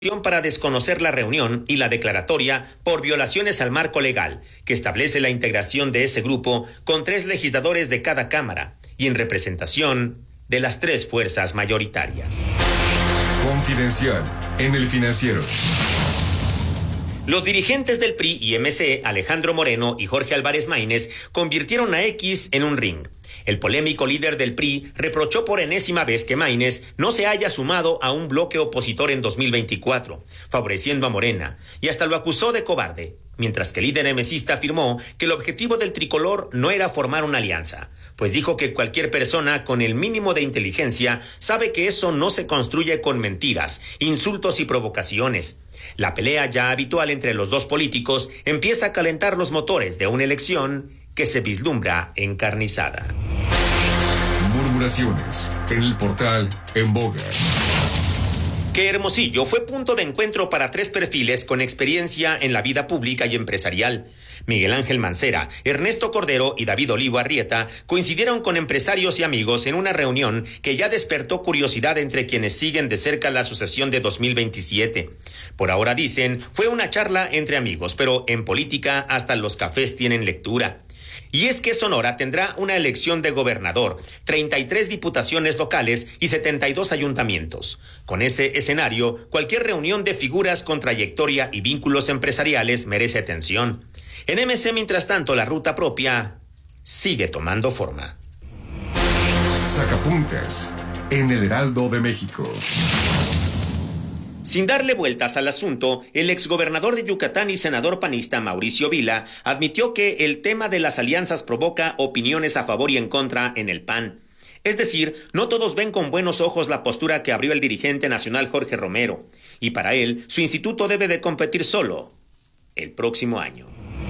para desconocer la reunión y la declaratoria por violaciones al marco legal, que establece la integración de ese grupo con 3 legisladores de cada cámara y en representación de las 3 fuerzas mayoritarias. Confidencial en El Financiero. Los dirigentes del PRI y MC, Alejandro Moreno y Jorge Álvarez Maínez, convirtieron a X en un ring. El polémico líder del PRI reprochó por enésima vez que Maínez no se haya sumado a un bloque opositor en 2024, favoreciendo a Morena, y hasta lo acusó de cobarde, mientras que el líder MCista afirmó que el objetivo del tricolor no era formar una alianza, pues dijo que cualquier persona con el mínimo de inteligencia sabe que eso no se construye con mentiras, insultos y provocaciones. La pelea ya habitual entre los dos políticos empieza a calentar los motores de una elección que se vislumbra encarnizada. Murmuraciones en el portal En Boga. Que Hermosillo fue punto de encuentro para 3 perfiles con experiencia en la vida pública y empresarial. Miguel Ángel Mancera, Ernesto Cordero y David Olivo Arrieta coincidieron con empresarios y amigos en una reunión que ya despertó curiosidad entre quienes siguen de cerca la sucesión de 2027. Por ahora dicen, fue una charla entre amigos, pero en política hasta los cafés tienen lectura. Y es que Sonora tendrá una elección de gobernador, 33 diputaciones locales y 72 ayuntamientos. Con ese escenario, cualquier reunión de figuras con trayectoria y vínculos empresariales merece atención. En MC, mientras tanto, la ruta propia sigue tomando forma. Sacapuntas en El Heraldo de México. Sin darle vueltas al asunto, el exgobernador de Yucatán y senador panista Mauricio Vila admitió que el tema de las alianzas provoca opiniones a favor y en contra en el PAN. Es decir, no todos ven con buenos ojos la postura que abrió el dirigente nacional Jorge Romero, y para él, su instituto debe de competir solo el próximo año.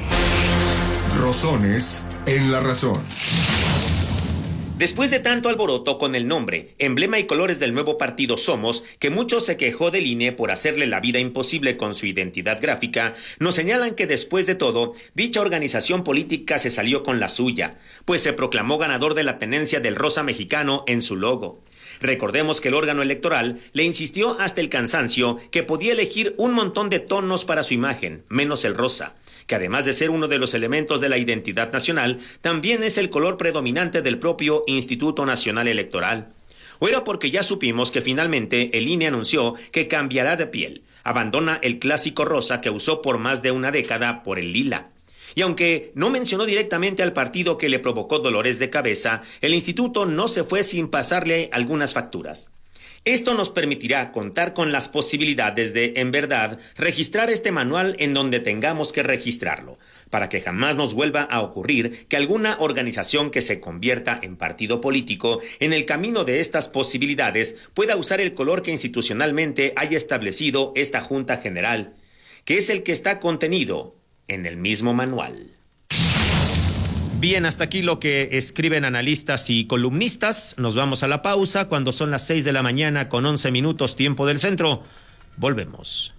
Rozones en La Razón. Después de tanto alboroto con el nombre, emblema y colores del nuevo partido Somos, que mucho se quejó del INE por hacerle la vida imposible con su identidad gráfica, nos señalan que después de todo, dicha organización política se salió con la suya, pues se proclamó ganador de la tenencia del rosa mexicano en su logo. Recordemos que el órgano electoral le insistió hasta el cansancio que podía elegir un montón de tonos para su imagen, menos el rosa, que además de ser uno de los elementos de la identidad nacional, también es el color predominante del propio Instituto Nacional Electoral. O era porque ya supimos que finalmente el INE anunció que cambiará de piel, abandona el clásico rosa que usó por más de una década por el lila. Y aunque no mencionó directamente al partido que le provocó dolores de cabeza, el instituto no se fue sin pasarle algunas facturas. Esto nos permitirá contar con las posibilidades de, en verdad, registrar este manual en donde tengamos que registrarlo, para que jamás nos vuelva a ocurrir que alguna organización que se convierta en partido político en el camino de estas posibilidades pueda usar el color que institucionalmente haya establecido esta Junta General, que es el que está contenido en el mismo manual. Bien, hasta aquí lo que escriben analistas y columnistas. Nos vamos a la pausa cuando son las 6 de la mañana con 11 minutos tiempo del centro. Volvemos.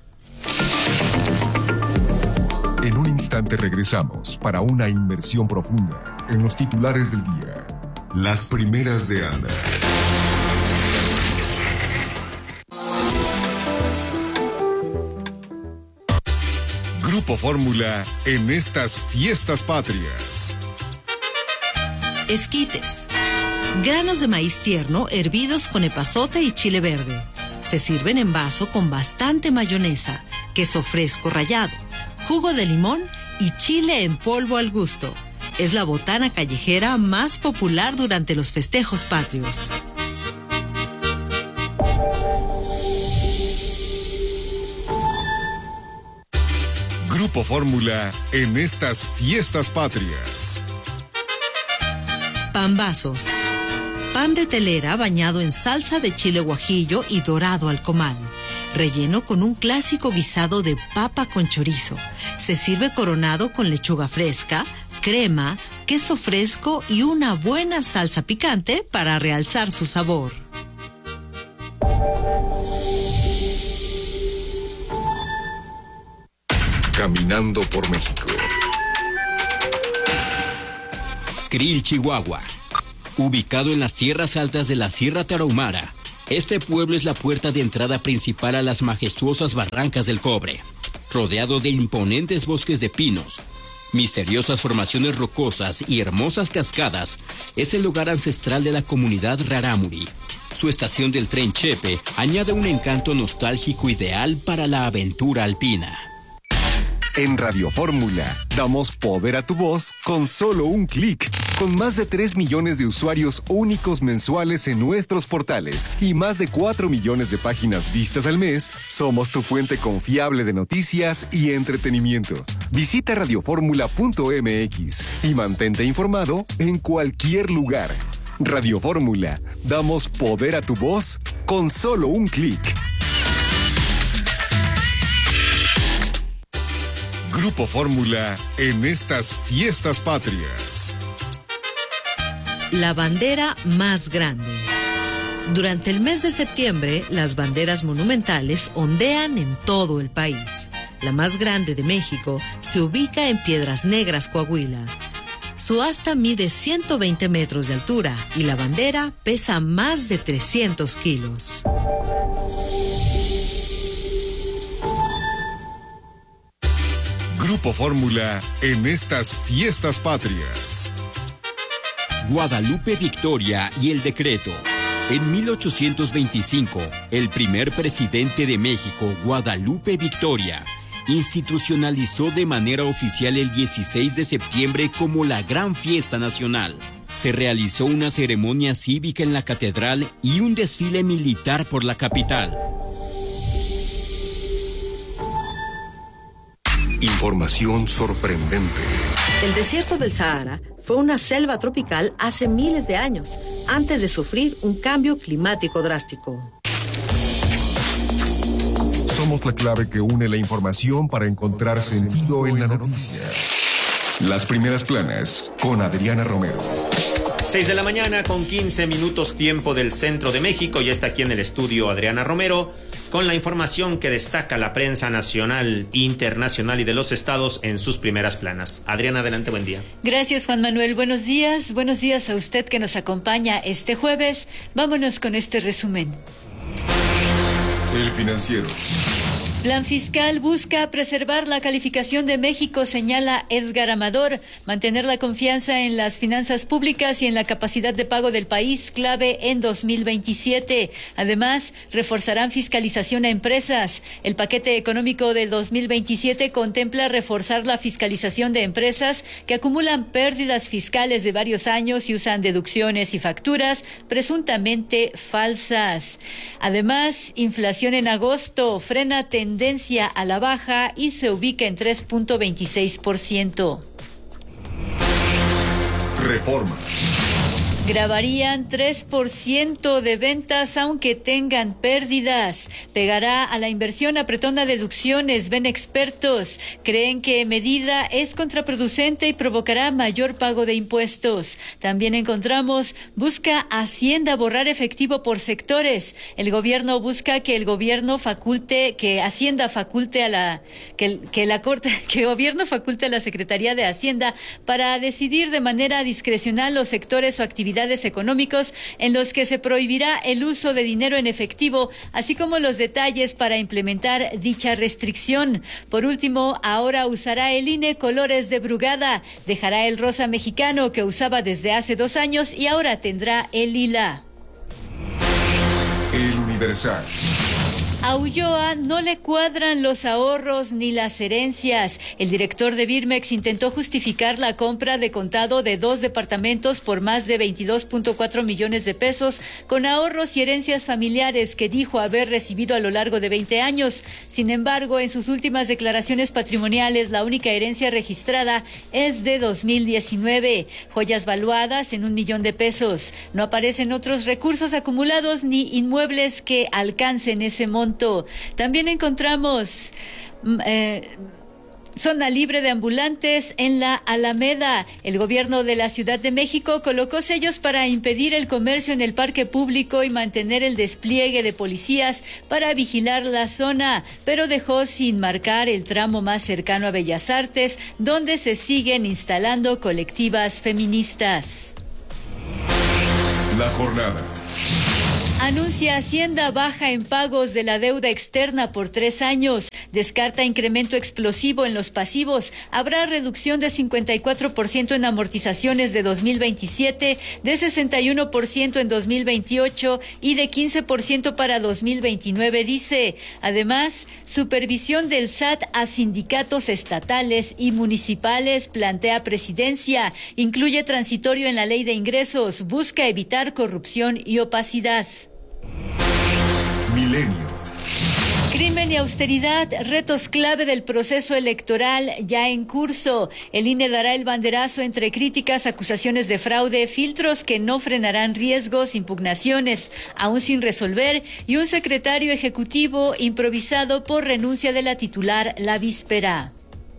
En un instante regresamos para una inmersión profunda en los titulares del día. Las primeras de Ana. Grupo Fórmula en estas fiestas patrias. Esquites. Granos de maíz tierno hervidos con epazote y chile verde. Se sirven en vaso con bastante mayonesa, queso fresco rallado, jugo de limón y chile en polvo al gusto. Es la botana callejera más popular durante los festejos patrios. Grupo Fórmula en estas fiestas patrias. Pambazos. Pan de telera bañado en salsa de chile guajillo y dorado al comal. Relleno con un clásico guisado de papa con chorizo. Se sirve coronado con lechuga fresca, crema, queso fresco y una buena salsa picante para realzar su sabor. Caminando por México. Krill, Chihuahua. Ubicado en las tierras altas de la Sierra Tarahumara, Este pueblo es la puerta de entrada principal a las majestuosas barrancas del Cobre, rodeado de imponentes bosques de pinos, misteriosas formaciones rocosas y hermosas cascadas. Es el lugar ancestral de la comunidad Rarámuri. Su estación del tren Chepe añade un encanto nostálgico ideal para la aventura alpina. En Radio Fórmula, damos poder a tu voz con solo un clic. Con más de 3 millones de usuarios únicos mensuales en nuestros portales y más de 4 millones de páginas vistas al mes, somos tu fuente confiable de noticias y entretenimiento. Visita radioformula.mx y mantente informado en cualquier lugar. Radio Fórmula, damos poder a tu voz con solo un clic. Grupo Fórmula en estas fiestas patrias. La bandera más grande. Durante el mes de septiembre, las banderas monumentales ondean en todo el país. La más grande de México se ubica en Piedras Negras, Coahuila. Su asta mide 120 metros de altura y la bandera pesa más de 300 kilos. Grupo Fórmula en estas fiestas patrias. Guadalupe Victoria y el decreto. En 1825, el primer presidente de México, Guadalupe Victoria, institucionalizó de manera oficial el 16 de septiembre como la Gran Fiesta Nacional. Se realizó una ceremonia cívica en la catedral y un desfile militar por la capital. Información sorprendente. El desierto del Sahara fue una selva tropical hace miles de años, antes de sufrir un cambio climático drástico. Somos la clave que une la información para encontrar sentido en la noticia. Las primeras planas con Adriana Romero. 6 de la mañana con 15 minutos tiempo del centro de México. Ya está aquí en el estudio Adriana Romero con la información que destaca la prensa nacional, internacional y de los estados en sus primeras planas. Adriana, adelante, buen día. Gracias, Juan Manuel. Buenos días a usted que nos acompaña este jueves. Vámonos con este resumen. El Financiero. Plan fiscal busca preservar la calificación de México, señala Edgar Amador. Mantener la confianza en las finanzas públicas y en la capacidad de pago del país, clave en 2027. Además, reforzarán fiscalización a empresas. El paquete económico del 2027 contempla reforzar la fiscalización de empresas que acumulan pérdidas fiscales de varios años y usan deducciones y facturas presuntamente falsas. Además, inflación en agosto frena tendencia a la baja y se ubica en 3.26%. Reforma. Grabarían 3% de ventas aunque tengan pérdidas. Pegará a la inversión apretona deducciones, ven expertos. Creen que medida es contraproducente y provocará mayor pago de impuestos. También encontramos, busca Hacienda borrar efectivo por sectores. El gobierno busca que el gobierno faculte, que Hacienda faculte a la, que gobierno faculte a la Secretaría de Hacienda para decidir de manera discrecional los sectores o actividades económicos en los que se prohibirá el uso de dinero en efectivo, así como los detalles para implementar dicha restricción. Por último, ahora usará el INE colores de Brugada, dejará el rosa mexicano que usaba desde hace 2 años y ahora tendrá el lila. El Universal. A Ulloa no le cuadran los ahorros ni las herencias. El director de Birmex intentó justificar la compra de contado de 2 departamentos por más de 22.4 millones de pesos con ahorros y herencias familiares que dijo haber recibido a lo largo de 20 años. Sin embargo, en sus últimas declaraciones patrimoniales, la única herencia registrada es de 2019. Joyas valuadas en 1 millón de pesos. No aparecen otros recursos acumulados ni inmuebles que alcancen ese monto. También encontramos zona libre de ambulantes en la Alameda. El gobierno de la Ciudad de México colocó sellos para impedir el comercio en el parque público y mantener el despliegue de policías para vigilar la zona, pero dejó sin marcar el tramo más cercano a Bellas Artes, donde se siguen instalando colectivas feministas. La jornada. Anuncia Hacienda baja en pagos de la deuda externa por 3 años. Descarta incremento explosivo en los pasivos. Habrá reducción de 54% en amortizaciones de 2027, de 61% en 2028 y de 15% para 2029, dice. Además, supervisión del SAT a sindicatos estatales y municipales, plantea Presidencia. Incluye transitorio en la Ley de Ingresos. Busca evitar corrupción y opacidad. Milenio. Crimen y austeridad, retos clave del proceso electoral ya en curso. El INE dará el banderazo entre críticas, acusaciones de fraude, filtros que no frenarán riesgos, impugnaciones aún sin resolver y un secretario ejecutivo improvisado por renuncia de la titular la víspera.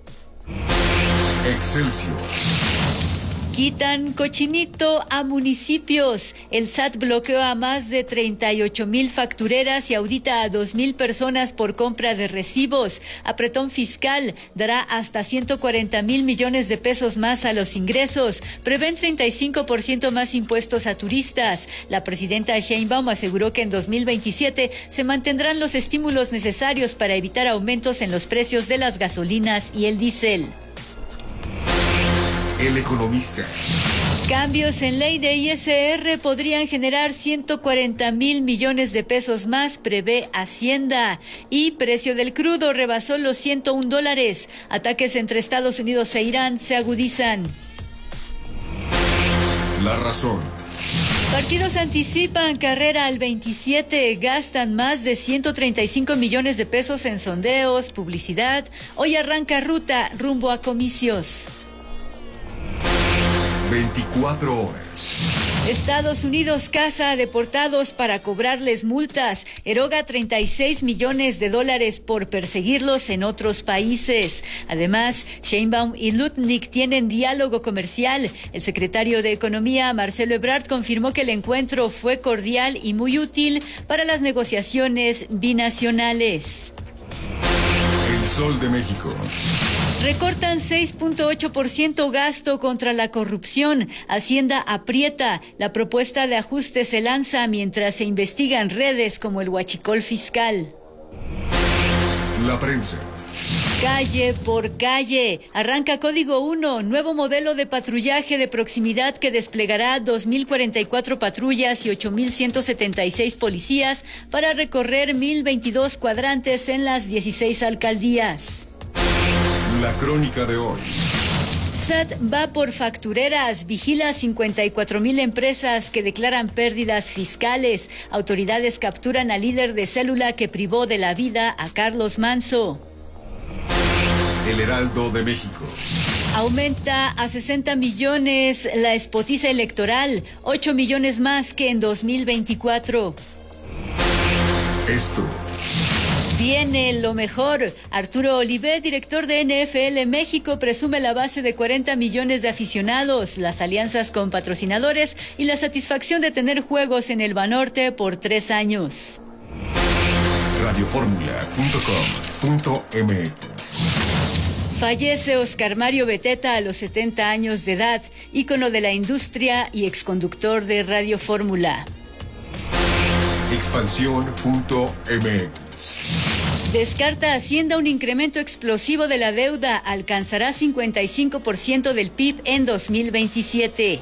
Excelsior. Quitan cochinito a municipios. El SAT bloqueó a más de 38,000 factureras y audita a 2,000 personas por compra de recibos. Apretón fiscal dará hasta 140,000 millones de pesos más a los ingresos. Prevén 35% más impuestos a turistas. La presidenta Sheinbaum aseguró que en 2027 se mantendrán los estímulos necesarios para evitar aumentos en los precios de las gasolinas y el diésel. El Economista. Cambios en ley de ISR podrían generar 140,000 millones de pesos más, prevé Hacienda. Y precio del crudo rebasó los $101. Ataques entre Estados Unidos e Irán se agudizan. La Razón. Partidos anticipan carrera al 27, gastan más de 135 millones de pesos en sondeos, publicidad. Hoy arranca ruta rumbo a comicios. 24 horas. Estados Unidos caza a deportados para cobrarles multas. Eroga $36 millones por perseguirlos en otros países. Además, Sheinbaum y Lutnick tienen diálogo comercial. El secretario de Economía, Marcelo Ebrard, confirmó que el encuentro fue cordial y muy útil para las negociaciones binacionales. El Sol de México. Recortan 6.8% gasto contra la corrupción. Hacienda aprieta. La propuesta de ajuste se lanza mientras se investigan redes como el huachicol fiscal. La Prensa. Calle por calle. Arranca Código 1, nuevo modelo de patrullaje de proximidad que desplegará 2,044 patrullas y 8,176 policías para recorrer 1,022 cuadrantes en las 16 alcaldías. La Crónica de hoy. SAT va por factureras, vigila 54,000 empresas que declaran pérdidas fiscales. Autoridades capturan al líder de célula que privó de la vida a Carlos Manso. El Heraldo de México. Aumenta a 60 millones la espotiza electoral, 8 millones más que en 2024. Esto. Viene lo mejor. Arturo Olivé, director de NFL México, presume la base de 40 millones de aficionados, las alianzas con patrocinadores y la satisfacción de tener juegos en el Banorte por 3 años. Radioformula.com.mx. Fallece Oscar Mario Beteta a los 70 años de edad, ícono de la industria y exconductor de Radio Fórmula. Expansión.mx. Descarta Hacienda un incremento explosivo de la deuda, alcanzará 55% del PIB en 2027.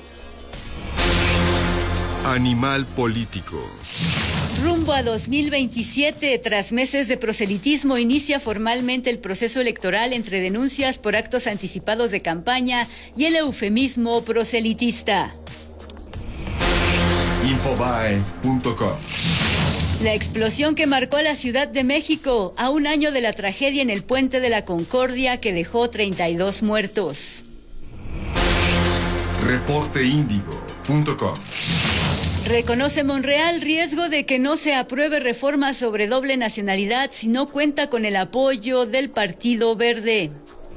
Animal político. Rumbo a 2027, tras meses de proselitismo, inicia formalmente el proceso electoral entre denuncias por actos anticipados de campaña y el eufemismo proselitista. Infobae.com. La explosión que marcó a la Ciudad de México a un año de la tragedia en el Puente de la Concordia que dejó 32 muertos. Reporteindigo.com. Reconoce Monreal riesgo de que no se apruebe reforma sobre doble nacionalidad si no cuenta con el apoyo del Partido Verde.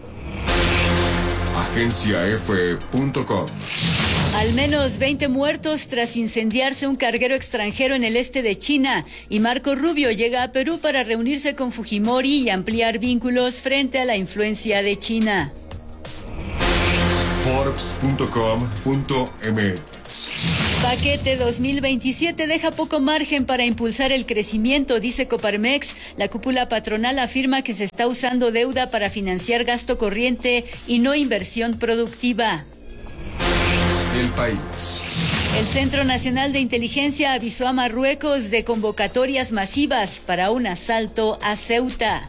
AgenciaF.com. Al menos 20 muertos tras incendiarse un carguero extranjero en el este de China, y Marco Rubio llega a Perú para reunirse con Fujimori y ampliar vínculos frente a la influencia de China. Forbes.com.mx. Paquete 2027 deja poco margen para impulsar el crecimiento, dice Coparmex. La cúpula patronal afirma que se está usando deuda para financiar gasto corriente y no inversión productiva. El País. El Centro Nacional de Inteligencia avisó a Marruecos de convocatorias masivas para un asalto a Ceuta.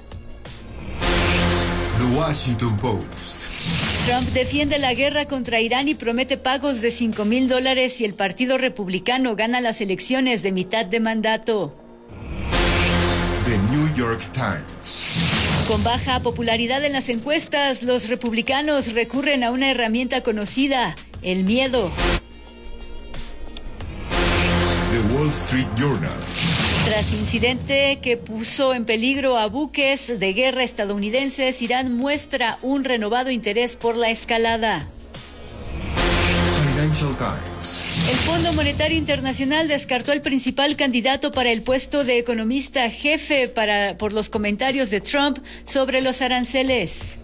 The Washington Post. Trump defiende la guerra contra Irán y promete pagos de $5,000 si el Partido Republicano gana las elecciones de mitad de mandato. The New York Times. Con baja popularidad en las encuestas, los republicanos recurren a una herramienta conocida, el miedo. The Wall Street Journal. Tras incidente que puso en peligro a buques de guerra estadounidenses, Irán muestra un renovado interés por la escalada. Financial Times. El Fondo Monetario Internacional descartó al principal candidato para el puesto de economista jefe por los comentarios de Trump sobre los aranceles.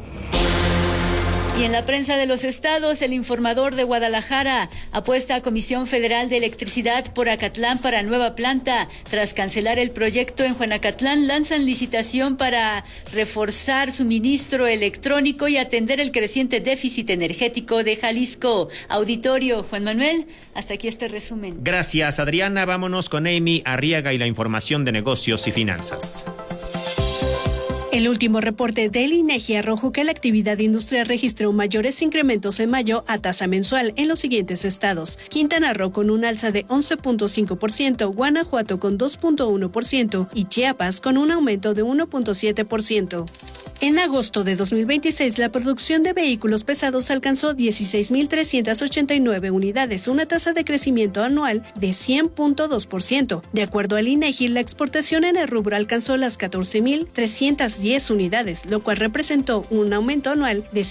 Y en la prensa de los estados, el Informador de Guadalajara apuesta a Comisión Federal de Electricidad por Acatlán para nueva planta. Tras cancelar el proyecto en Juanacatlán, lanzan licitación para reforzar suministro electrónico y atender el creciente déficit energético de Jalisco. Auditorio, Juan Manuel, hasta aquí este resumen. Gracias, Adriana. Vámonos con Amy Arriaga y la información de negocios y finanzas. El último reporte del INEGI arrojó que la actividad industrial registró mayores incrementos en mayo a tasa mensual en los siguientes estados: Quintana Roo con un alza de 11.5%, Guanajuato con 2.1% y Chiapas con un aumento de 1.7%. En agosto de 2026, la producción de vehículos pesados alcanzó 16.389 unidades, una tasa de crecimiento anual de 100.2%. De acuerdo al INEGI, la exportación en el rubro alcanzó las 14.310 unidades, lo cual representó un aumento anual de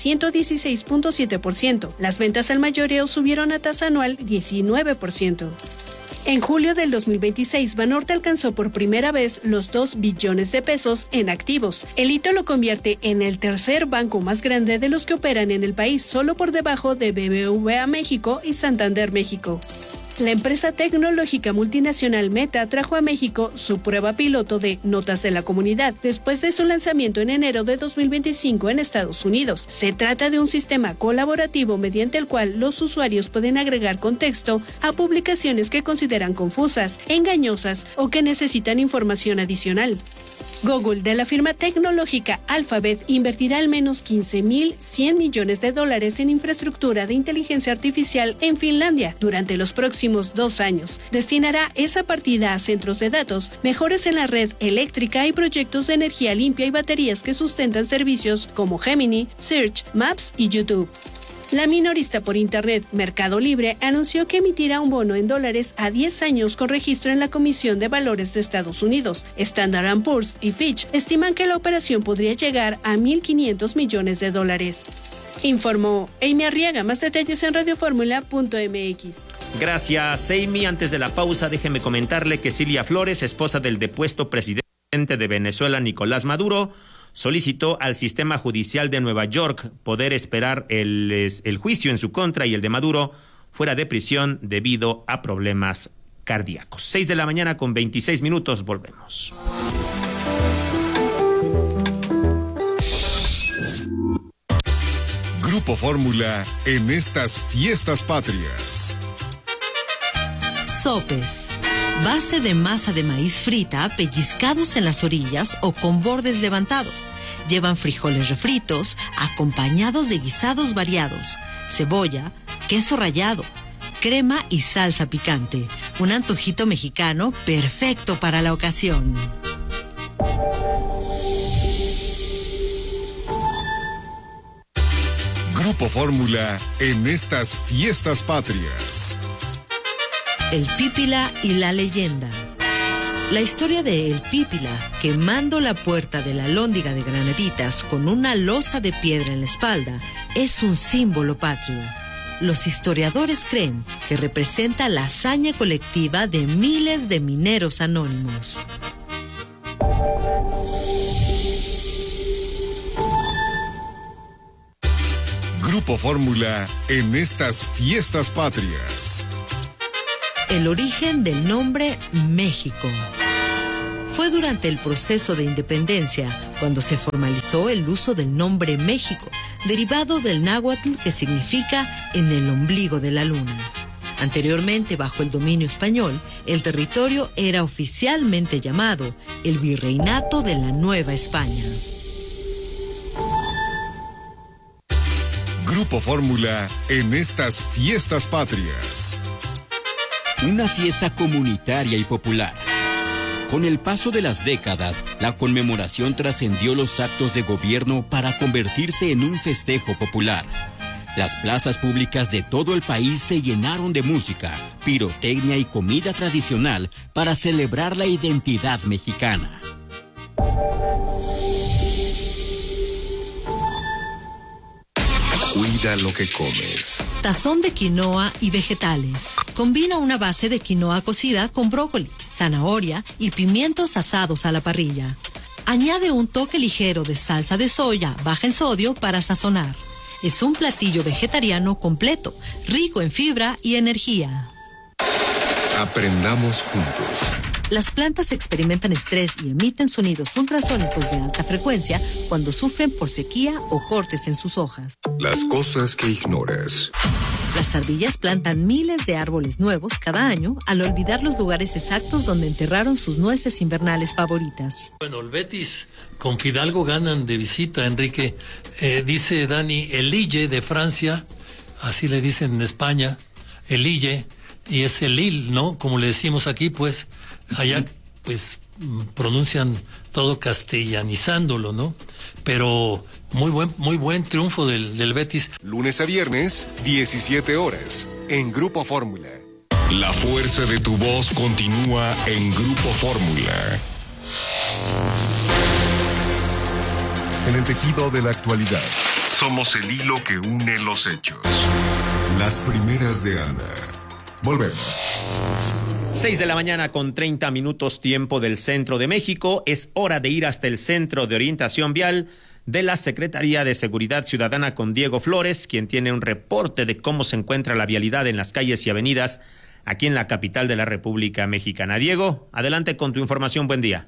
116.7%. Las ventas al mayoreo subieron a tasa anual 19%. En julio del 2026, Banorte alcanzó por primera vez los 2 billones de pesos en activos. El hito lo convierte en el tercer banco más grande de los que operan en el país, solo por debajo de BBVA México y Santander México. La empresa tecnológica multinacional Meta trajo a México su prueba piloto de Notas de la Comunidad después de su lanzamiento en enero de 2025 en Estados Unidos. Se trata de un sistema colaborativo mediante el cual los usuarios pueden agregar contexto a publicaciones que consideran confusas, engañosas o que necesitan información adicional. Google, de la firma tecnológica Alphabet, invertirá al menos $15.100 millones en infraestructura de inteligencia artificial en Finlandia durante los próximos 2 años. Destinará esa partida a centros de datos, mejoras en la red eléctrica y proyectos de energía limpia y baterías que sustentan servicios como Gemini, Search, Maps y YouTube. La minorista por Internet Mercado Libre anunció que emitirá un bono en dólares a 10 años con registro en la Comisión de Valores de Estados Unidos. Standard & Poor's y Fitch estiman que la operación podría llegar a $1.500 millones. Informó Amy Arriaga. Más detalles en radioformula.mx. Gracias, Amy. Antes de la pausa, déjeme comentarle que Cilia Flores, esposa del depuesto presidente de Venezuela, Nicolás Maduro, solicitó al sistema judicial de Nueva York poder esperar el juicio en su contra y el de Maduro fuera de prisión debido a problemas cardíacos. 6:26 a.m, volvemos. Grupo Fórmula en estas fiestas patrias. Sopes. Base de masa de maíz frita, pellizcados en las orillas o con bordes levantados. Llevan frijoles refritos, acompañados de guisados variados, cebolla, queso rallado, crema y salsa picante. Un antojito mexicano perfecto para la ocasión. Grupo Fórmula en estas fiestas patrias. El Pípila y la leyenda. La historia de El Pípila, quemando la puerta de la Alhóndiga de Granaditas con una losa de piedra en la espalda, es un símbolo patrio. Los historiadores creen que representa la hazaña colectiva de miles de mineros anónimos. Grupo Fórmula en estas fiestas patrias. El origen del nombre México. Fue durante el proceso de independencia cuando se formalizó el uso del nombre México, derivado del náhuatl que significa en el ombligo de la luna. Anteriormente, bajo el dominio español, el territorio era oficialmente llamado el Virreinato de la Nueva España. Grupo Fórmula en estas fiestas patrias. Una fiesta comunitaria y popular. Con el paso de las décadas, la conmemoración trascendió los actos de gobierno para convertirse en un festejo popular. Las plazas públicas de todo el país se llenaron de música, pirotecnia y comida tradicional para celebrar la identidad mexicana. Cuida lo que comes. Tazón de quinoa y vegetales. Combina una base de quinoa cocida con brócoli, zanahoria y pimientos asados a la parrilla. Añade un toque ligero de salsa de soya baja en sodio para sazonar. Es un platillo vegetariano completo, rico en fibra y energía. Aprendamos juntos. Las plantas experimentan estrés y emiten sonidos ultrasónicos de alta frecuencia cuando sufren por sequía o cortes en sus hojas. Las cosas que ignoras. Las ardillas plantan miles de árboles nuevos cada año al olvidar los lugares exactos donde enterraron sus nueces invernales favoritas. Bueno, el Betis con Fidalgo ganan de visita, Enrique. Dice Dani, el Lille de Francia, así le dicen en España, el Lille, y es el Lille, ¿no? Como le decimos aquí, pues, allá, pues, pronuncian todo castellanizándolo, ¿no? Pero muy buen triunfo del Betis. Lunes a viernes, 17 horas, en Grupo Fórmula. La fuerza de tu voz continúa en Grupo Fórmula. En el tejido de la actualidad, somos el hilo que une los hechos. Las primeras de Ana. Volvemos. 6 de la mañana con 30 minutos tiempo del centro de México. Es hora de ir hasta el Centro de Orientación Vial de la Secretaría de Seguridad Ciudadana con Diego Flores, quien tiene un reporte de cómo se encuentra la vialidad en las calles y avenidas aquí en la capital de la República Mexicana. Diego, adelante con tu información. Buen día.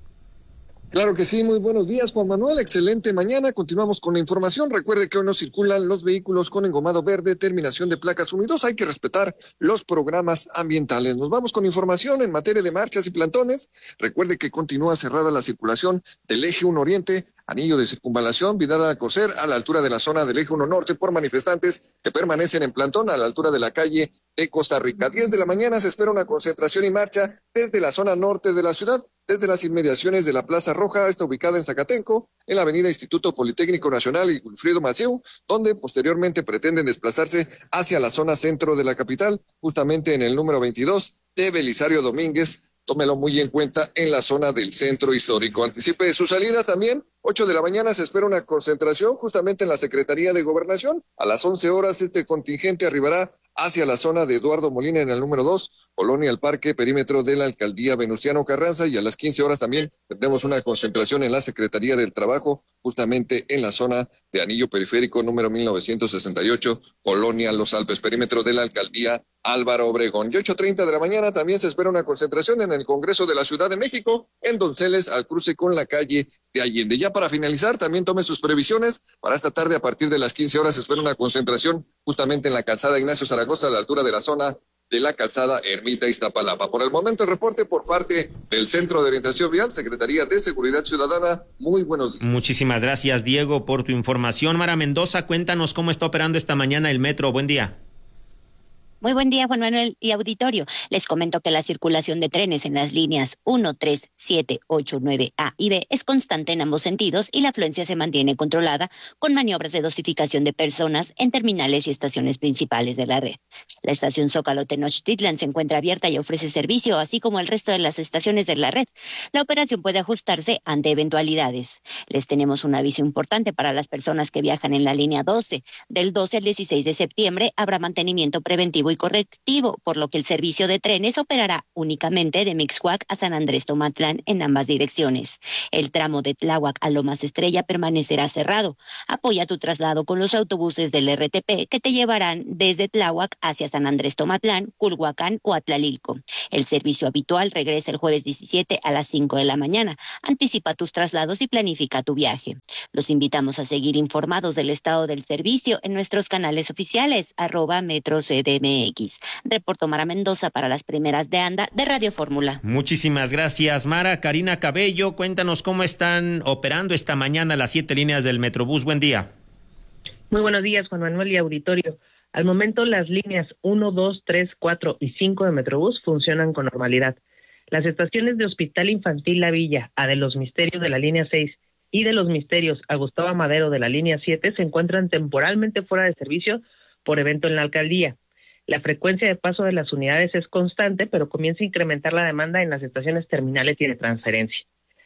Claro que sí, muy buenos días, Juan Manuel, excelente mañana, continuamos con la información. Recuerde que hoy no circulan los vehículos con engomado verde, terminación de placas 1 y 2, hay que respetar los programas ambientales. Nos vamos con información en materia de marchas y plantones. Recuerde que continúa cerrada la circulación del eje 1 Oriente, anillo de circunvalación, Vidal Alcocer, a la altura de la zona del eje 1 Norte, por manifestantes que permanecen en plantón a la altura de la calle de Costa Rica. 10 de la mañana se espera una concentración y marcha desde la zona norte de la ciudad, desde las inmediaciones de la Plaza Roja, está ubicada en Zacatenco, en la avenida Instituto Politécnico Nacional y Wilfrido Maciú, donde posteriormente pretenden desplazarse hacia la zona centro de la capital, justamente en el número 22 de Belisario Domínguez. Tómelo muy en cuenta en la zona del centro histórico. Anticipe su salida también. 8 de la mañana se espera una concentración justamente en la Secretaría de Gobernación. A las 11 horas este contingente arribará hacia la zona de Eduardo Molina en el número 2, Colonia El Parque, perímetro de la Alcaldía Venustiano Carranza, y a las 15 horas también tendremos una concentración en la Secretaría del Trabajo, justamente en la zona de Anillo Periférico número 1968, Colonia Los Alpes, perímetro de la Alcaldía Álvaro Obregón. Y 8:30 de la mañana también se espera una concentración en el Congreso de la Ciudad de México, en Donceles, al cruce con la calle de Allende. Ya para finalizar, también tome sus previsiones. Para esta tarde, a partir de las 15 horas, se espera una concentración justamente en la calzada Ignacio Zaragoza, a la altura de la zona de la calzada Ermita Iztapalapa. Por el momento, el reporte por parte del Centro de Orientación Vial, Secretaría de Seguridad Ciudadana. Muy buenos días. Muchísimas gracias, Diego, por tu información. Mara Mendoza, cuéntanos cómo está operando esta mañana el metro. Buen día. Muy buen día, Juan Manuel y auditorio. Les comento que la circulación de trenes en las líneas 1, 3, 7, 8, 9A y B es constante en ambos sentidos y la afluencia se mantiene controlada con maniobras de dosificación de personas en terminales y estaciones principales de la red. La estación Zócalo Tenochtitlan se encuentra abierta y ofrece servicio, así como el resto de las estaciones de la red. La operación puede ajustarse ante eventualidades. Les tenemos un aviso importante para las personas que viajan en la línea 12. Del 12 al 16 de septiembre habrá mantenimiento preventivo y correctivo, por lo que el servicio de trenes operará únicamente de Mixcoac a San Andrés Tomatlán en ambas direcciones. El tramo de Tláhuac a Lomas Estrella permanecerá cerrado. Apoya tu traslado con los autobuses del RTP que te llevarán desde Tláhuac hacia San Andrés Tomatlán, Culhuacán o Atlalilco. El servicio habitual regresa el jueves 17 a las 5 de la mañana. Anticipa tus traslados y planifica tu viaje. Los invitamos a seguir informados del estado del servicio en nuestros canales oficiales, @MetroCDMX. Reportó Mara Mendoza para las primeras de anda de Radio Fórmula. Muchísimas gracias, Mara. Karina Cabello, cuéntanos cómo están operando esta mañana las 7 líneas del Metrobús. Buen día. Muy buenos días, Juan Manuel y auditorio. Al momento, las líneas 1, 2, 3, 4 y 5 de Metrobús funcionan con normalidad. Las estaciones de Hospital Infantil La Villa, a de los Misterios de la línea 6 y de los Misterios a Gustavo Amadero de la línea 7 se encuentran temporalmente fuera de servicio por evento en la alcaldía. La frecuencia de paso de las unidades es constante, pero comienza a incrementar la demanda en las estaciones terminales y de transferencia.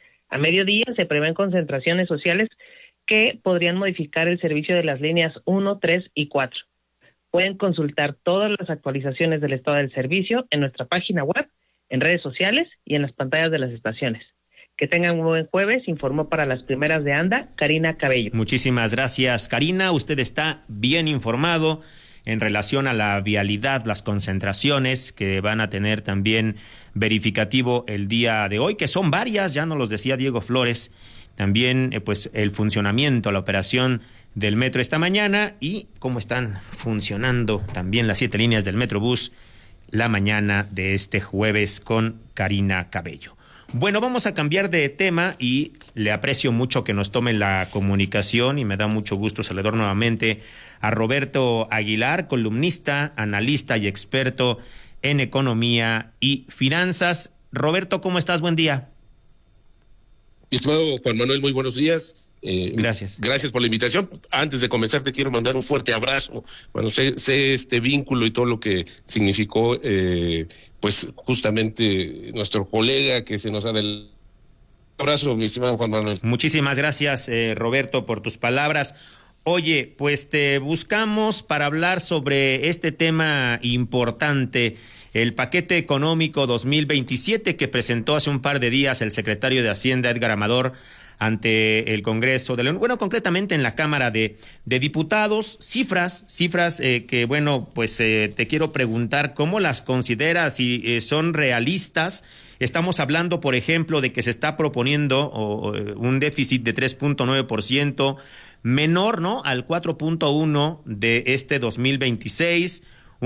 A mediodía se prevén concentraciones sociales que podrían modificar el servicio de las líneas 1, 3 y 4. Pueden consultar todas las actualizaciones del estado del servicio en nuestra página web, en redes sociales y en las pantallas de las estaciones. Que tengan un buen jueves, informó para las primeras de anda Karina Cabello. Muchísimas gracias, Karina. Usted está bien informado en relación a la vialidad, las concentraciones que van a tener también verificativo el día de hoy, que son varias, ya nos los decía Diego Flores. También pues el funcionamiento, la operación del metro esta mañana y cómo están funcionando también las 7 líneas del Metrobús la mañana de este jueves con Karina Cabello. Bueno, vamos a cambiar de tema y le aprecio mucho que nos tome la comunicación y me da mucho gusto saludar nuevamente a Roberto Aguilar, columnista, analista y experto en economía y finanzas. Roberto, ¿cómo estás? Buen día. Mi estimado Juan Manuel, muy buenos días. Gracias. Gracias por la invitación. Antes de comenzar, te quiero mandar un fuerte abrazo. Bueno, sé este vínculo y todo lo que significó, pues justamente nuestro colega que se nos ha del abrazo, mi estimado Juan Manuel. Muchísimas gracias, Roberto, por tus palabras. Oye, pues te buscamos para hablar sobre este tema importante, el paquete económico 2027 que presentó hace un par de días el secretario de Hacienda, Edgar Amador, ante el Congreso de León, bueno, concretamente en la Cámara de Diputados, cifras que, bueno, pues te quiero preguntar cómo las consideras y son realistas. Estamos hablando, por ejemplo, de que se está proponiendo un déficit de 3.9%, menor, ¿no?, al 4.1% de este 2026,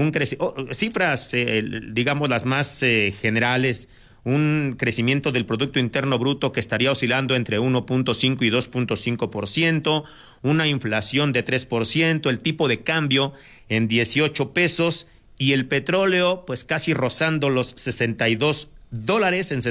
cifras, digamos, las más generales, un crecimiento del Producto Interno Bruto que estaría oscilando entre 1.5 y 2.5%, una inflación de 3%, el tipo de cambio en 18 pesos y el petróleo pues casi rozando los $62 en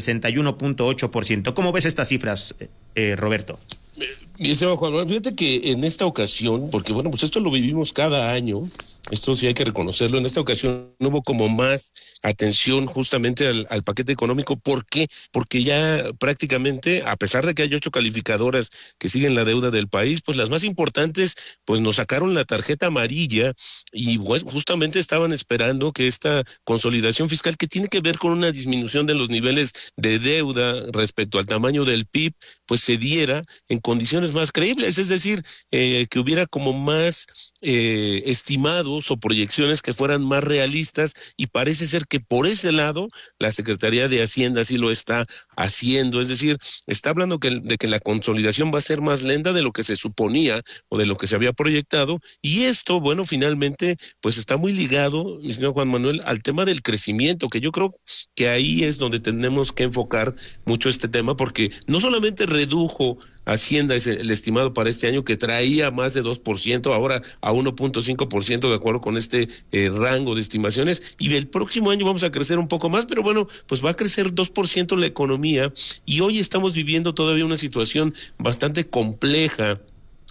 61.8%. ¿Cómo ves estas cifras, Roberto? Mi estimado Juan Manuel, fíjate que en esta ocasión, porque bueno, pues esto lo vivimos cada año, esto sí hay que reconocerlo, en esta ocasión hubo como más atención justamente al paquete económico. ¿Por qué? Porque ya prácticamente, a pesar de que hay 8 calificadoras que siguen la deuda del país, pues las más importantes pues nos sacaron la tarjeta amarilla y bueno, justamente estaban esperando que esta consolidación fiscal, que tiene que ver con una disminución de los niveles de deuda respecto al tamaño del PIB, pues se diera en condiciones más creíbles, es decir, que hubiera como más estimados o proyecciones que fueran más realistas, y parece ser que por ese lado la Secretaría de Hacienda sí lo está haciendo, es decir, está hablando de que la consolidación va a ser más lenta de lo que se suponía o de lo que se había proyectado, y esto, bueno, finalmente pues está muy ligado, mi señor Juan Manuel, al tema del crecimiento, que yo creo que ahí es donde tenemos que enfocar mucho este tema, porque no solamente redujo Hacienda el estimado para este año, que traía más de 2%, ahora a 1.5% de acuerdo con este rango de estimaciones, y el próximo año vamos a crecer un poco más, pero bueno, pues va a crecer 2% la economía, y hoy estamos viviendo todavía una situación bastante compleja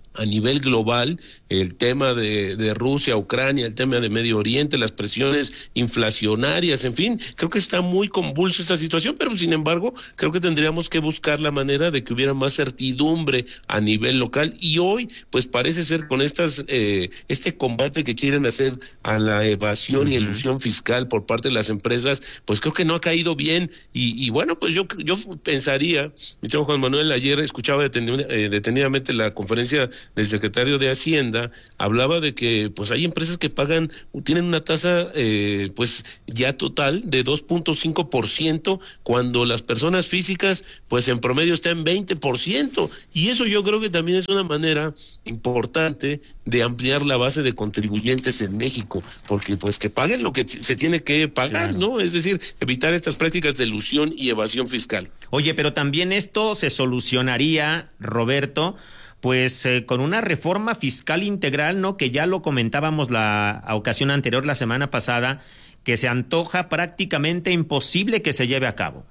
a nivel global, el tema de Rusia, Ucrania, el tema de Medio Oriente, las presiones inflacionarias, en fin, creo que está muy convulsa esa situación, pero sin embargo, creo que tendríamos que buscar la manera de que hubiera más certidumbre a nivel local, y hoy, pues parece ser con este combate que quieren hacer a la evasión y elusión fiscal por parte de las empresas, pues creo que no ha caído bien, y bueno, pues yo pensaría, mi señor Juan Manuel, ayer escuchaba detenidamente la conferencia del secretario de Hacienda, hablaba de que pues hay empresas que tienen una tasa pues ya total de 2.5%, cuando las personas físicas pues en promedio está en 20%, y eso yo creo que también es una manera importante de ampliar la base de contribuyentes en México, porque pues que paguen lo que se tiene que pagar, ¿no? Es decir, evitar estas prácticas de elusión y evasión fiscal. Oye, pero también esto se solucionaría, Roberto, pues con una reforma fiscal integral, ¿no? Que ya lo comentábamos la ocasión anterior, la semana pasada, que se antoja prácticamente imposible que se lleve a cabo.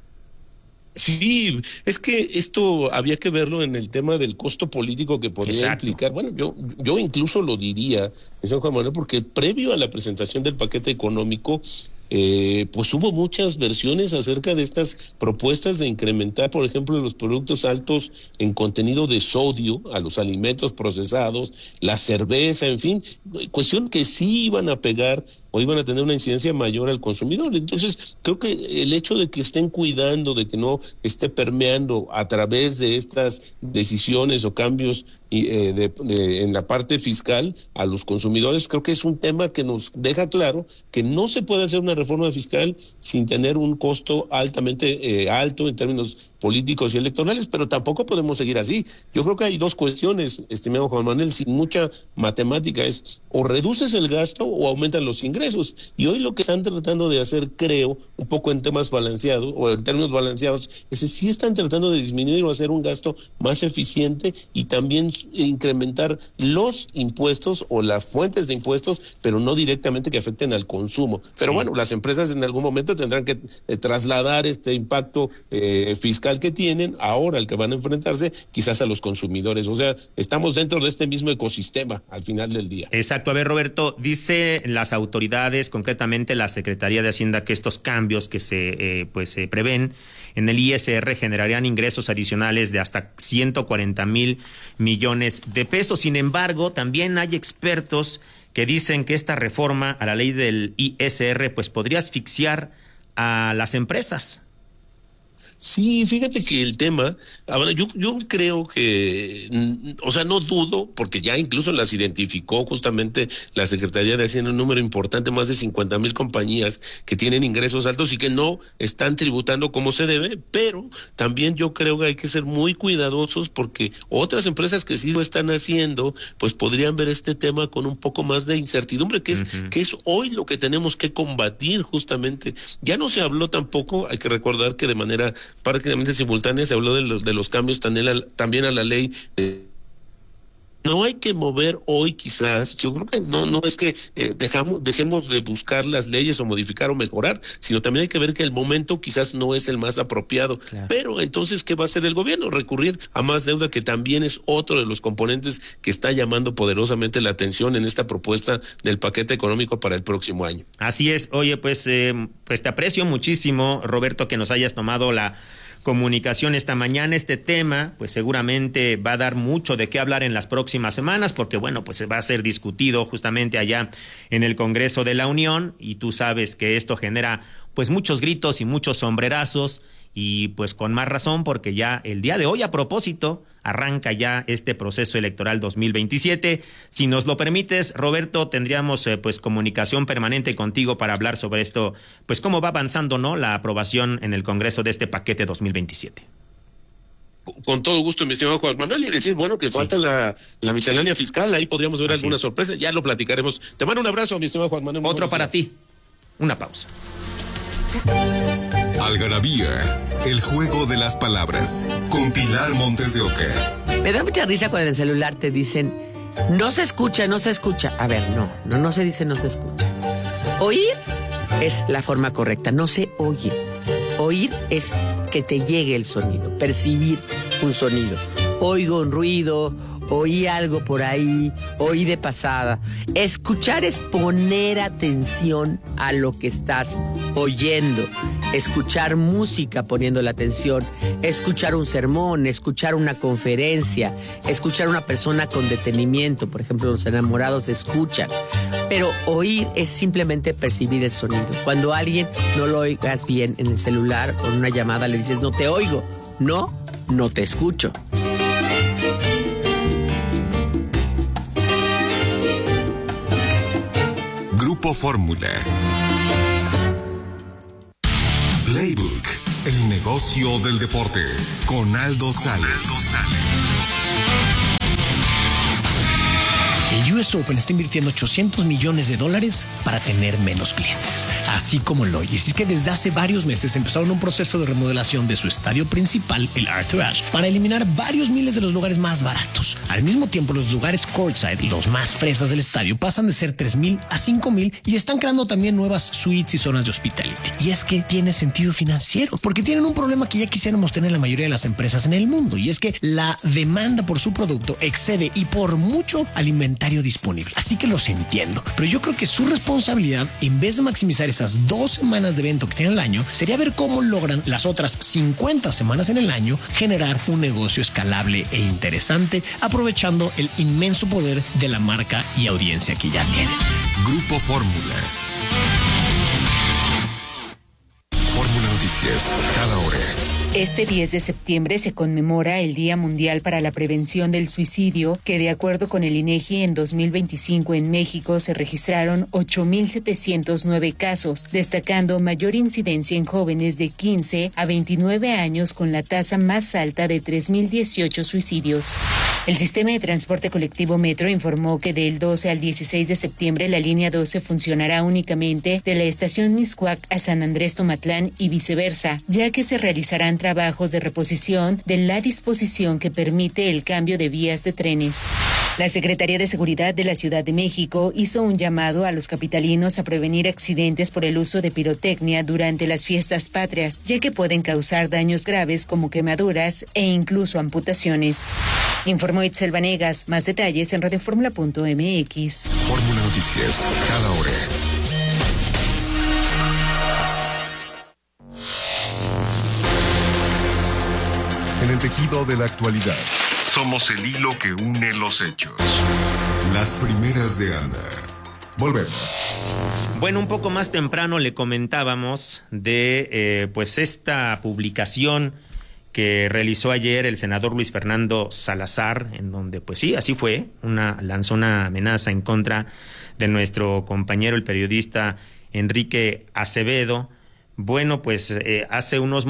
Sí, es que esto había que verlo en el tema del costo político que podría implicar. Bueno, yo incluso lo diría, señor Juan Manuel, porque previo a la presentación del paquete económico, pues hubo muchas versiones acerca de estas propuestas de incrementar, por ejemplo, los productos altos en contenido de sodio a los alimentos procesados, la cerveza, en fin, cuestión que sí iban a pegar o iban a tener una incidencia mayor al consumidor. Entonces, creo que el hecho de que estén cuidando, de que no esté permeando a través de estas decisiones o cambios en la parte fiscal a los consumidores, creo que es un tema que nos deja claro que no se puede hacer una reforma fiscal sin tener un costo altamente alto en términos políticos y electorales, pero tampoco podemos seguir así. Yo creo que hay dos cuestiones, estimado Juan Manuel, sin mucha matemática, es o reduces el gasto o aumentan los ingresos, y hoy lo que están tratando de hacer, creo, un poco en temas balanceados o en términos balanceados, es que sí están tratando de disminuir o hacer un gasto más eficiente y también incrementar los impuestos o las fuentes de impuestos, pero no directamente que afecten al consumo. Pero bueno, las empresas en algún momento tendrán que trasladar este impacto fiscal que tienen ahora al que van a enfrentarse, quizás a los consumidores. O sea, estamos dentro de este mismo ecosistema al final del día. Exacto. A ver, Roberto, dice las autoridades, concretamente la Secretaría de Hacienda, que estos cambios que se prevén en el ISR generarían ingresos adicionales de hasta 140,000 millones de pesos. Sin embargo, también hay expertos que dicen que esta reforma a la ley del ISR pues podría asfixiar a las empresas. Sí, fíjate que el tema, ahora yo creo que, o sea, no dudo, porque ya incluso las identificó justamente la Secretaría de Hacienda, un número importante, más de 50,000 compañías que tienen ingresos altos y que no están tributando como se debe, pero también yo creo que hay que ser muy cuidadosos porque otras empresas que sí lo están haciendo, pues podrían ver este tema con un poco más de incertidumbre, que es hoy lo que tenemos que combatir justamente. Ya no se habló tampoco, hay que recordar que de manera prácticamente simultánea se habló de los cambios también a la ley de... No hay que mover hoy quizás, yo creo que no es que dejemos de buscar las leyes o modificar o mejorar, sino también hay que ver que el momento quizás no es el más apropiado. Claro. Pero entonces, ¿qué va a hacer el gobierno? Recurrir a más deuda, que también es otro de los componentes que está llamando poderosamente la atención en esta propuesta del paquete económico para el próximo año. Así es. Oye, pues te aprecio muchísimo, Roberto, que nos hayas tomado la comunicación esta mañana. Este tema pues seguramente va a dar mucho de qué hablar en las próximas semanas, porque bueno, pues va a ser discutido justamente allá en el Congreso de la Unión, y tú sabes que esto genera pues muchos gritos y muchos sombrerazos, y pues con más razón, porque ya el día de hoy, a propósito, arranca ya este proceso electoral 2027. Si nos lo permites, Roberto, tendríamos pues comunicación permanente contigo para hablar sobre esto, pues cómo va avanzando, ¿no?, la aprobación en el Congreso de este paquete 2027. Con todo gusto, mi estimado Juan Manuel, y decir, bueno, que falta la miscelánea fiscal, ahí podríamos ver alguna sorpresa, ya lo platicaremos. Te mando un abrazo, mi estimado Juan Manuel. Otro para ti. Una pausa. Algarabía, el juego de las palabras, con Pilar Montes de Oca. Me da mucha risa cuando en el celular te dicen, no se escucha, no se escucha. A ver, no se dice no se escucha. Oír es la forma correcta, no se oye. Oír es que te llegue el sonido, percibir un sonido. Oigo un ruido, oí algo por ahí, oí de pasada. Escuchar es poner atención a lo que estás oyendo. Escuchar música poniendo la atención, escuchar un sermón, escuchar una conferencia, escuchar a una persona con detenimiento. Por ejemplo, los enamorados escuchan. Pero oír es simplemente percibir el sonido. Cuando a alguien no lo oigas bien en el celular o en una llamada le dices, no te oigo. No te escucho. Grupo Fórmula. Playbook, el negocio del deporte, con Aldo Sales. El US Open está invirtiendo $800 millones para tener menos clientes. Así como lo oyes. Es que desde hace varios meses empezaron un proceso de remodelación de su estadio principal, el Arthur Ashe, para eliminar varios miles de los lugares más baratos. Al mismo tiempo, los lugares courtside, los más fresas del estadio, pasan de ser 3,000 a 5,000 y están creando también nuevas suites y zonas de hospitality. Y es que tiene sentido financiero, porque tienen un problema que ya quisiéramos tener la mayoría de las empresas en el mundo, y es que la demanda por su producto excede y por mucho al inventario disponible. Así que los entiendo, pero yo creo que su responsabilidad, en vez de maximizar esas 2 semanas de evento que tienen al año, sería ver cómo logran las otras 50 semanas en el año generar un negocio escalable e interesante, aprovechando el inmenso poder de la marca y audiencia que ya tienen. Grupo Fórmula. Fórmula Noticias, cada hora. Este 10 de septiembre se conmemora el Día Mundial para la Prevención del Suicidio, que de acuerdo con el INEGI en 2025 en México se registraron 8,709 casos, destacando mayor incidencia en jóvenes de 15 a 29 años con la tasa más alta de 3,018 suicidios. El sistema de transporte colectivo Metro informó que del 12 al 16 de septiembre la línea 12 funcionará únicamente de la estación Mixcoac a San Andrés Tomatlán y viceversa, ya que se realizarán trabajos de reposición de la disposición que permite el cambio de vías de trenes. La Secretaría de Seguridad de la Ciudad de México hizo un llamado a los capitalinos a prevenir accidentes por el uso de pirotecnia durante las fiestas patrias, ya que pueden causar daños graves como quemaduras e incluso amputaciones. Informó Itzel Vanegas. Más detalles en radioformula.mx. Fórmula Noticias, cada hora. En el tejido de la actualidad, somos el hilo que une los hechos. Las primeras de Anda. Volvemos. Bueno, un poco más temprano le comentábamos de pues esta publicación que realizó ayer el senador Luis Fernando Salazar, en donde pues sí, así fue, lanzó una amenaza en contra de nuestro compañero, el periodista Enrique Acevedo. Bueno, pues hace unos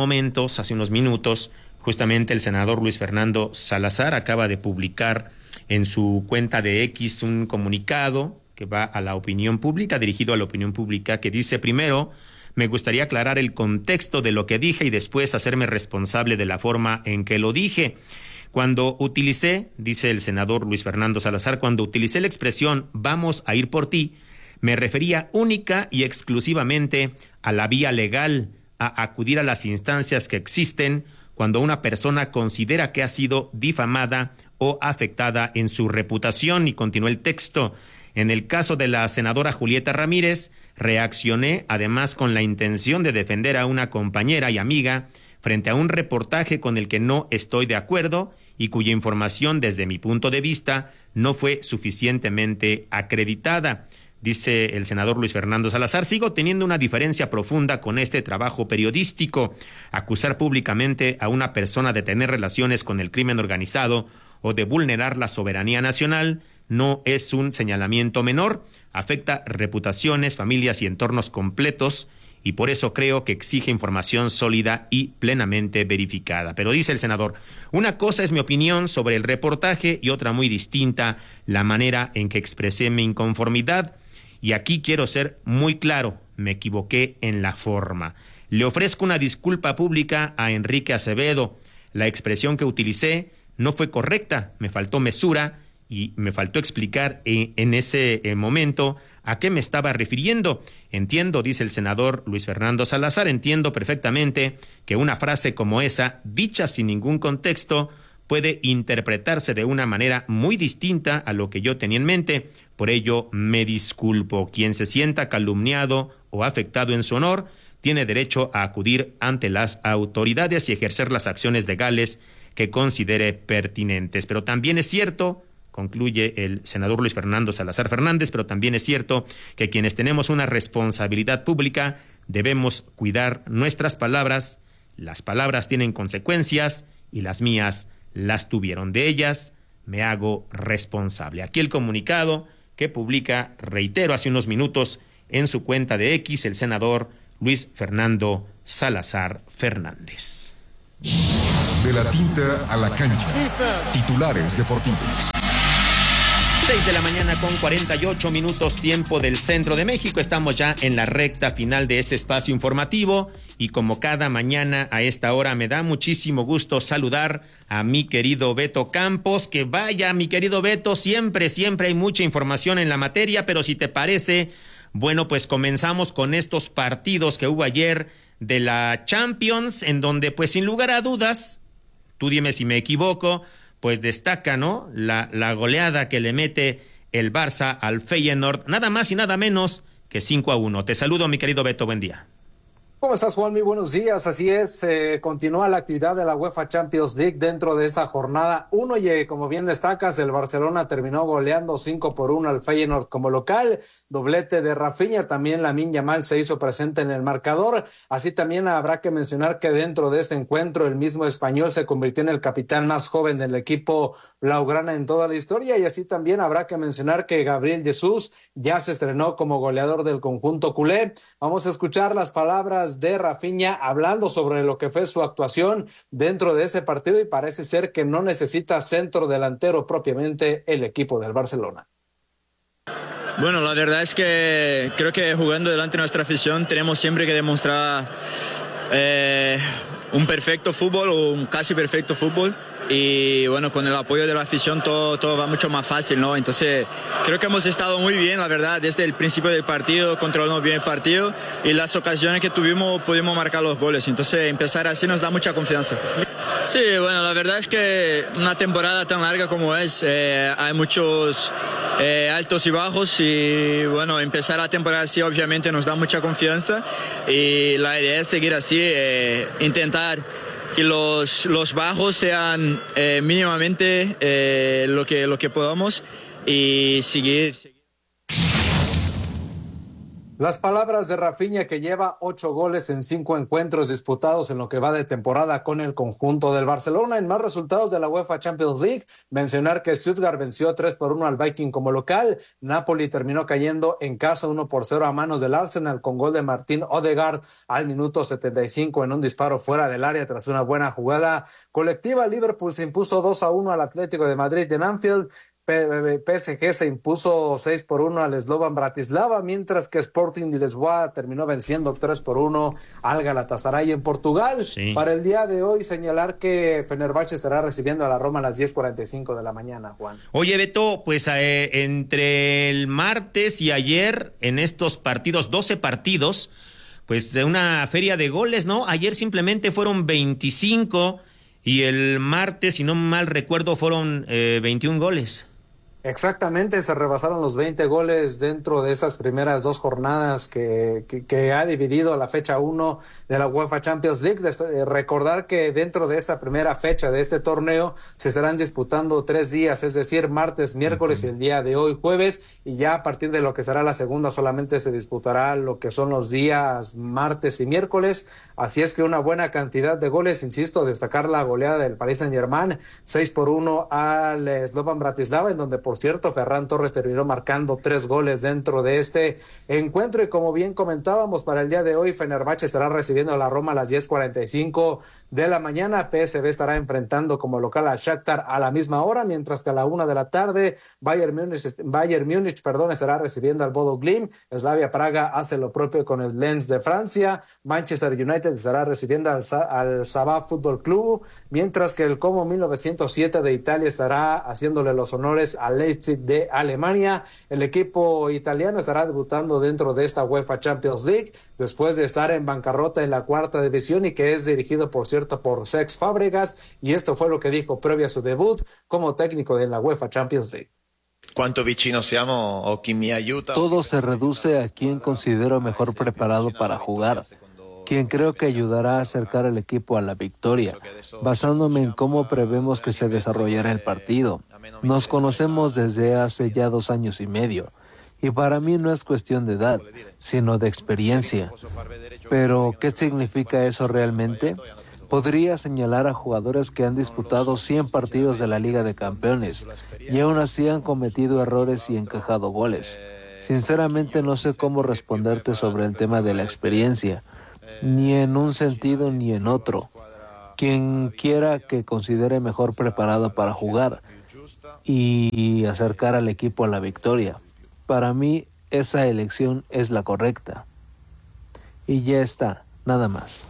minutos, justamente el senador Luis Fernando Salazar acaba de publicar en su cuenta de X un comunicado que va a la opinión pública, dirigido a la opinión pública, que dice: primero, me gustaría aclarar el contexto de lo que dije y después hacerme responsable de la forma en que lo dije. Cuando utilicé, dice el senador Luis Fernando Salazar, cuando utilicé la expresión "vamos a ir por ti", me refería única y exclusivamente a la vía legal, a acudir a las instancias que existen cuando una persona considera que ha sido difamada o afectada en su reputación. Y continuó el texto: en el caso de la senadora Julieta Ramírez, reaccioné además con la intención de defender a una compañera y amiga frente a un reportaje con el que no estoy de acuerdo y cuya información desde mi punto de vista no fue suficientemente acreditada. Dice el senador Luis Fernando Salazar: sigo teniendo una diferencia profunda con este trabajo periodístico. Acusar públicamente a una persona de tener relaciones con el crimen organizado o de vulnerar la soberanía nacional no es un señalamiento menor, afecta reputaciones, familias y entornos completos, y por eso creo que exige información sólida y plenamente verificada. Pero dice el senador: una cosa es mi opinión sobre el reportaje y otra muy distinta la manera en que expresé mi inconformidad. Y aquí quiero ser muy claro, me equivoqué en la forma. Le ofrezco una disculpa pública a Enrique Acevedo. La expresión que utilicé no fue correcta, me faltó mesura y me faltó explicar en ese momento a qué me estaba refiriendo. Entiendo, dice el senador Luis Fernando Salazar, entiendo perfectamente que una frase como esa, dicha sin ningún contexto, puede interpretarse de una manera muy distinta a lo que yo tenía en mente. Por ello, me disculpo. Quien se sienta calumniado o afectado en su honor tiene derecho a acudir ante las autoridades y ejercer las acciones legales que considere pertinentes. Pero también es cierto, concluye el senador Luis Fernando Salazar Fernández, pero también es cierto que quienes tenemos una responsabilidad pública debemos cuidar nuestras palabras. Las palabras tienen consecuencias y las mías las tuvieron. De ellas me hago responsable. Aquí el comunicado que publica, reitero, hace unos minutos en su cuenta de X, el senador Luis Fernando Salazar Fernández. De la tinta a la cancha. Titulares deportivos. 6 de la mañana con 48 minutos, tiempo del centro de México. Estamos ya en la recta final de este espacio informativo y como cada mañana a esta hora me da muchísimo gusto saludar a mi querido Beto Campos, que vaya, mi querido Beto, siempre hay mucha información en la materia, pero si te parece, bueno, pues comenzamos con estos partidos que hubo ayer de la Champions, en donde pues sin lugar a dudas, tú dime si me equivoco, pues destaca, ¿no?, la goleada que le mete el Barça al Feyenoord, nada más y nada menos que 5-1. Te saludo, mi querido Beto, buen día. ¿Cómo estás, Juan? Muy buenos días. Así es, continúa la actividad de la UEFA Champions League dentro de esta jornada 1 y como bien destacas, el Barcelona terminó goleando 5-1 al Feyenoord como local, doblete de Rafinha, también Lamine Yamal se hizo presente en el marcador. Así también habrá que mencionar que dentro de este encuentro el mismo español se convirtió en el capitán más joven del equipo blaugrana en toda la historia, y así también habrá que mencionar que Gabriel Jesús ya se estrenó como goleador del conjunto culé. Vamos a escuchar las palabras de Rafinha hablando sobre lo que fue su actuación dentro de este partido, y parece ser que no necesita centro delantero propiamente el equipo del Barcelona. Bueno, la verdad es que creo que jugando delante de nuestra afición tenemos siempre que demostrar un perfecto fútbol o un casi perfecto fútbol. Y bueno, con el apoyo de la afición todo va mucho más fácil, ¿no? Entonces creo que hemos estado muy bien, la verdad, desde el principio del partido, controlamos bien el partido y las ocasiones que tuvimos pudimos marcar los goles. Entonces empezar así nos da mucha confianza. Sí, bueno, la verdad es que una temporada tan larga como es, hay muchos altos y bajos, y bueno, empezar la temporada así obviamente nos da mucha confianza, y la idea es seguir así, intentar que los bajos sean mínimamente lo que podamos, y seguir. Las palabras de Rafinha, que lleva 8 goles en 5 encuentros disputados en lo que va de temporada con el conjunto del Barcelona. En más resultados de la UEFA Champions League, mencionar que Stuttgart venció 3-1 al Viking como local. Napoli terminó cayendo en casa 1-0 a manos del Arsenal con gol de Martín Odegaard al minuto 75 en un disparo fuera del área tras una buena jugada colectiva. Liverpool se impuso 2-1 al Atlético de Madrid en Anfield. PSG se impuso 6-1 al Slovan Bratislava, mientras que Sporting de Lisboa terminó venciendo 3-1 al Galatasaray en Portugal. Sí. Para el día de hoy, señalar que Fenerbahce estará recibiendo a la Roma a las 10:45 de la mañana, Juan. Oye, Beto, pues entre el martes y ayer, en estos partidos, 12 partidos, pues de una feria de goles, ¿no? Ayer simplemente fueron 25 y el martes, si no mal recuerdo, fueron 21 goles. Exactamente, se rebasaron los 20 goles dentro de esas primeras 2 jornadas que ha dividido la fecha 1 de la UEFA Champions League. Recordar que dentro de esta primera fecha de este torneo se estarán disputando 3 días, es decir, martes, miércoles y el día de hoy, jueves, y ya a partir de lo que será la segunda solamente se disputará lo que son los días martes y miércoles. Así es que una buena cantidad de goles, insisto, destacar la goleada del Paris Saint-Germain, 6-1 al Slovan Bratislava, en donde por cierto Ferran Torres terminó marcando 3 goles dentro de este encuentro. Y como bien comentábamos, para el día de hoy Fenerbahce estará recibiendo a la Roma a las 10:45 de la mañana. PSV estará enfrentando como local a Shakhtar a la misma hora, mientras que a la 1 de la tarde Bayern Múnich estará recibiendo al Bodo Glimt. Slavia Praga hace lo propio con el Lens de Francia. Manchester United estará recibiendo al Sabah Football Club, mientras que el Como 1907 de Italia estará haciéndole los honores al Leipzig de Alemania. El equipo italiano estará debutando dentro de esta UEFA Champions League después de estar en bancarrota en la 4ª división y que es dirigido, por cierto, por Cesc Fábregas, y esto fue lo que dijo previo a su debut como técnico de la UEFA Champions League. ¿Cuánto vicino siamo o chi mi aiuta? Todo se reduce a quién considero mejor preparado para jugar, quien creo que ayudará a acercar al equipo a la victoria, basándome en cómo prevemos que se desarrollará el partido. Nos conocemos desde hace ya 2 años y medio, y para mí no es cuestión de edad, sino de experiencia. Pero, ¿qué significa eso realmente? Podría señalar a jugadores que han disputado 100 partidos de la Liga de Campeones y aún así han cometido errores y encajado goles. Sinceramente no sé cómo responderte sobre el tema de la experiencia, ni en un sentido ni en otro. Quien quiera que considere mejor preparado para jugar y acercar al equipo a la victoria. Para mí esa elección es la correcta. Y ya está, nada más.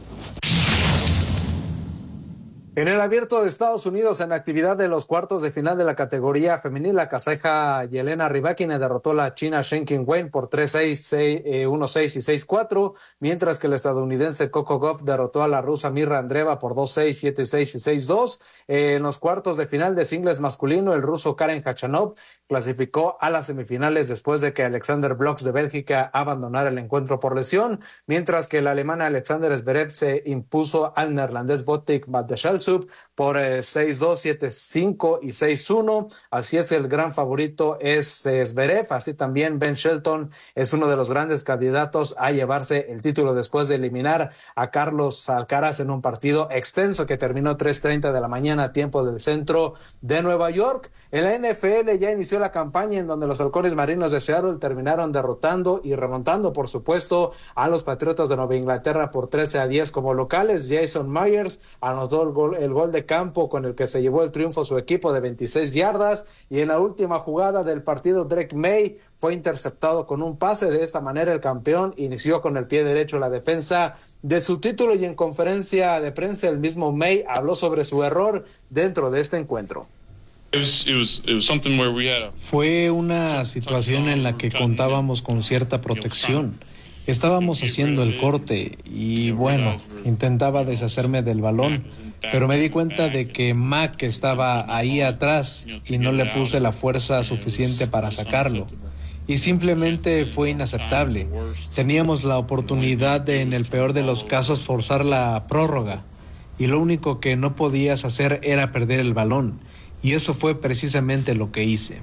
En el Abierto de Estados Unidos, en actividad de los cuartos de final de la categoría femenil, la kazaja Yelena Rybakina derrotó a la china Shen Qinwen por 3-6, 1-6 y 6-4, mientras que el estadounidense Coco Gauff derrotó a la rusa Mirra Andreeva por 2-6, 7-6 y 6-2. En los cuartos de final de singles masculino, el ruso Karen Khachanov clasificó a las semifinales después de que Alexander Bloch de Bélgica abandonara el encuentro por lesión, mientras que el alemán Alexander Zverev se impuso al neerlandés Botic Van de Schalsub por 6-2, 7-5 y 6-1. Así es, el gran favorito es Zverev. Así también Ben Shelton es uno de los grandes candidatos a llevarse el título después de eliminar a Carlos Alcaraz en un partido extenso que terminó 3:30 de la mañana, tiempo del centro de Nueva York. En la NFL ya inició la campaña en donde los halcones marinos de Seattle terminaron derrotando y remontando, por supuesto, a los Patriotas de Nueva Inglaterra por 13-10 como locales. Jason Myers anotó el gol de campo con el que se llevó el triunfo a su equipo de 26 yardas, y en la última jugada del partido Drake May fue interceptado con un pase. De esta manera el campeón inició con el pie derecho la defensa de su título, y en conferencia de prensa el mismo May habló sobre su error dentro de este encuentro. Fue una situación en la que contábamos con cierta protección. Estábamos haciendo el corte y bueno, intentaba deshacerme del balón, pero me di cuenta de que Mac estaba ahí atrás y no le puse la fuerza suficiente para sacarlo. Y simplemente fue inaceptable. Teníamos la oportunidad de, en el peor de los casos, forzar la prórroga, y lo único que no podías hacer era perder el balón, y eso fue precisamente lo que hice.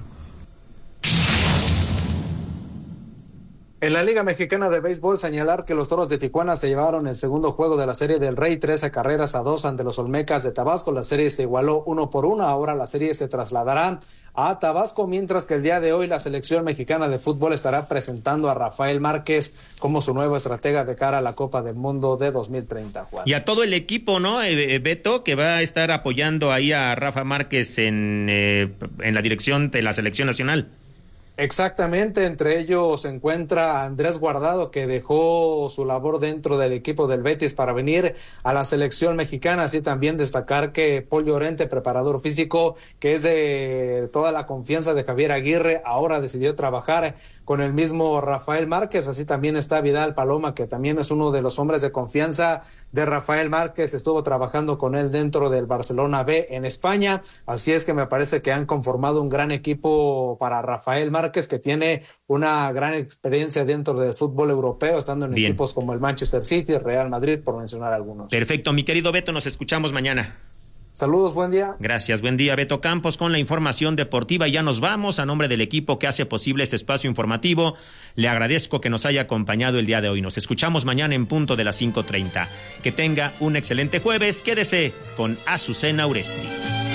En la Liga Mexicana de Béisbol, señalar que los Toros de Tijuana se llevaron el segundo juego de la Serie del Rey, 13-2 ante los Olmecas de Tabasco. La serie se igualó 1-1. Ahora la serie se trasladará a Tabasco, mientras que el día de hoy la selección mexicana de fútbol estará presentando a Rafael Márquez como su nuevo estratega de cara a la Copa del Mundo de 2030, Juan. Y a todo el equipo, ¿no, Beto, que va a estar apoyando ahí a Rafa Márquez en la dirección de la selección nacional? Exactamente, entre ellos se encuentra Andrés Guardado, que dejó su labor dentro del equipo del Betis para venir a la selección mexicana. Así también destacar que Paul Llorente, preparador físico, que es de toda la confianza de Javier Aguirre, ahora decidió trabajar con el mismo Rafael Márquez. Así también está Vidal Paloma, que también es uno de los hombres de confianza de Rafael Márquez, estuvo trabajando con él dentro del Barcelona B en España. Así es que me parece que han conformado un gran equipo para Rafael Márquez, que tiene una gran experiencia dentro del fútbol europeo, estando en equipos como el Manchester City, Real Madrid, por mencionar algunos. Perfecto, mi querido Beto, nos escuchamos mañana. Saludos, buen día. Gracias, buen día. Beto Campos con la información deportiva. Ya nos vamos. A nombre del equipo que hace posible este espacio informativo, le agradezco que nos haya acompañado el día de hoy. Nos escuchamos mañana en punto de las 5:30. Que tenga un excelente jueves. Quédese con Azucena Uresti.